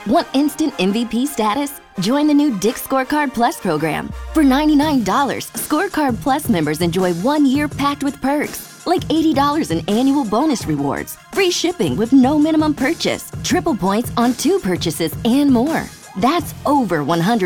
Want instant MVP status? Join the new Dick's Scorecard Plus program. For $99, Scorecard Plus members enjoy 1 year packed with perks, like $80 in annual bonus rewards, free shipping with no minimum purchase, triple points on 2 purchases, and more. That's over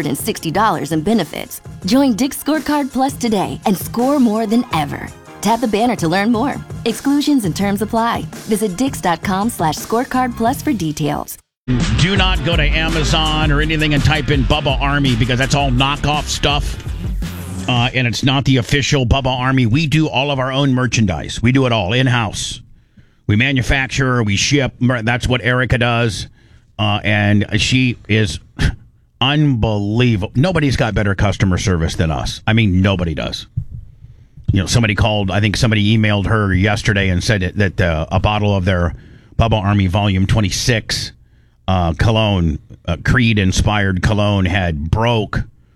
$160 in benefits. Join Dick's Scorecard Plus today and score more than ever. Tap the banner to learn more. Exclusions and terms apply. Visit dix.com/scorecard plus for details. Do not go to Amazon or anything and type in Bubba Army, because that's all knockoff stuff. And it's not the official Bubba Army. We do all of our own merchandise. We do it all in-house. We manufacture, we ship. That's what Erica does. And she is unbelievable. Nobody's got better customer service than us. I mean, nobody does. You know, somebody called, I think somebody emailed her yesterday and said that a bottle of their Bubba Army Volume 26 cologne, Creed-inspired cologne, had broke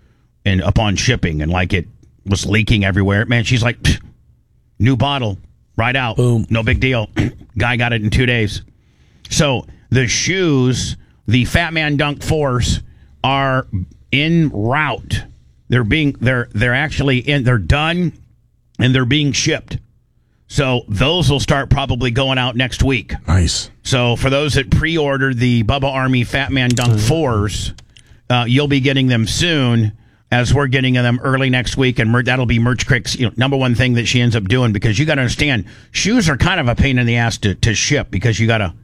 upon shipping, and like it was leaking everywhere. Man, she's like, new bottle, right out. Boom. No big deal. Guy got it in 2 days. So the shoes, the Fat Man Dunk 4s, are en route. They're actually they're done, and they're being shipped. So those will start probably going out next week. Nice. So for those that pre-ordered the Bubba Army Fat Man Dunk 4s, you'll be getting them soon, as we're getting them early next week. And that'll be Merch Crick's number one thing that she ends up doing, because you got to understand, shoes are kind of a pain in the ass to ship, because you got to,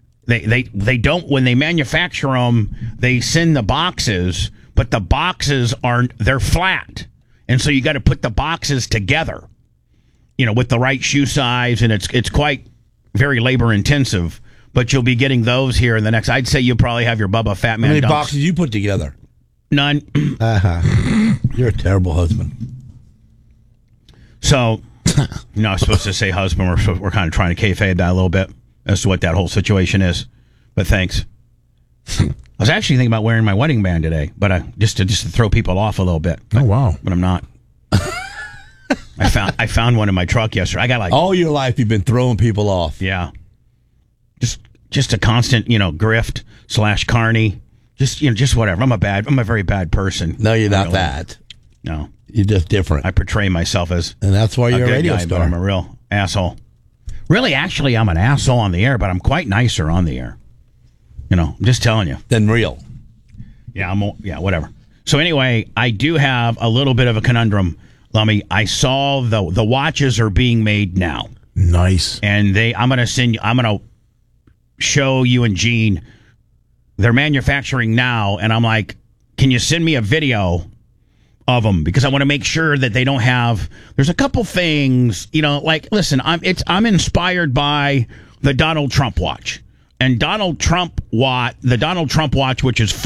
they don't, when they manufacture them, they send the boxes, but the boxes they're flat. And so you got to put the boxes together, with the right shoe size, and it's quite very labor intensive. But you'll be getting those here in the next. I'd say you'll probably have your Bubba Fat Man. How many Dunks. boxes you put together? None. You're a terrible husband. So, no, I was supposed to say husband. We're kind of trying to kayfabe that a little bit as to what that whole situation is. But thanks. I was actually thinking about wearing my wedding band today, but just to throw people off a little bit. Oh wow! But I'm not. I found one in my truck yesterday. I got all your life you've been throwing people off. Yeah. Just a constant, grift / carny. Just whatever. I'm a very bad person. No, you're not that. No. You're just different. I portray myself as and that's why you're a radio guy, star. But I'm a real asshole. Really, actually, I'm an asshole on the air, but I'm quite nicer on the air. I'm just telling you. Than real. Yeah, whatever. So anyway, I do have a little bit of a conundrum. Lummy, I saw the watches are being made now. Nice. And I'm going to show you and Gene, they're manufacturing now, and I'm like, can you send me a video of them? Because I want to make sure that they don't have, there's a couple things, listen, I'm inspired by the Donald Trump watch. And the Donald Trump watch, which is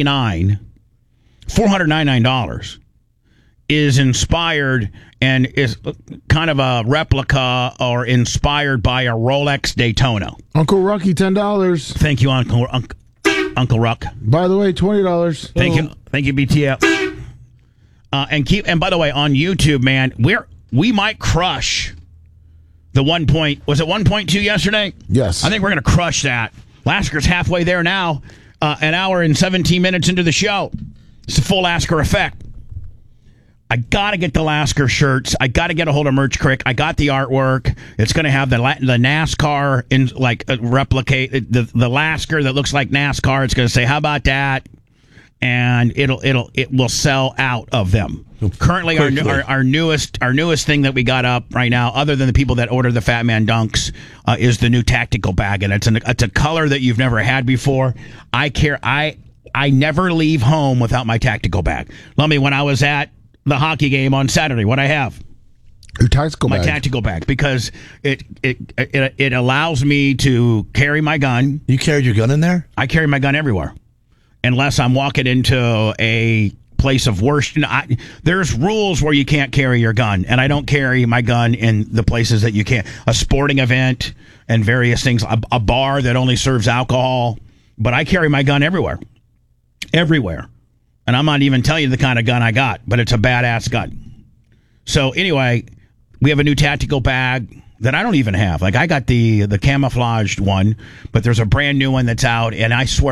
$499, is inspired and is kind of a replica or inspired by a Rolex Daytona. Uncle Rucky, $10. Thank you, Uncle Ruck. By the way, $20. Thank you, BTF. And by the way, on YouTube, man, we might crush the 1 point. Was it 1.2 yesterday? Yes. I think we're going to crush that. Lasker's halfway there now. An hour and 17 minutes into the show. It's the full Lasker effect. I got to get the Lasker shirts. I got to get a hold of Merch Crick. I got the artwork. It's going to have the NASCAR replicate the Lasker that looks like NASCAR. It's going to say, "How about that?" And it will sell out of them. Currently, our newest thing that we got up right now, other than the people that order the Fat Man Dunks, is the new tactical bag, and it's a color that you've never had before. I never leave home without my tactical bag. Let me, when I was at the hockey game on Saturday, what I have? Your tactical bag. My tactical bag, because it allows me to carry my gun. You carried your gun in there? I carry my gun everywhere, unless I'm walking into a place of worship. There's rules where you can't carry your gun, and I don't carry my gun in the places that you can't. A sporting event and various things, a bar that only serves alcohol, but I carry my gun everywhere. And I'm not even telling you the kind of gun I got, but it's a badass gun. So anyway, we have a new tactical bag that I don't even have. Like, I got the camouflaged one, but there's a brand new one that's out, and I swear